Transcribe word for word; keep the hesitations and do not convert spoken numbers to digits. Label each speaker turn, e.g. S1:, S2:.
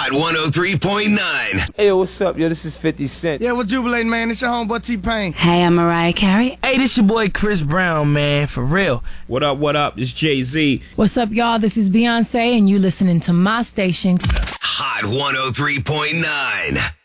S1: Hot one oh three point nine.
S2: Hey, yo, what's up, yo? This is fifty Cent.
S3: Yeah, we're jubilating, man. It's your homeboy T-Pain.
S4: Hey, I'm Mariah Carey.
S5: Hey, this your boy Chris Brown, man, for real.
S6: What up, what up? It's Jay-Z.
S7: What's up, y'all? This is Beyonce, and you listening to my station.
S1: Hot one oh three point nine.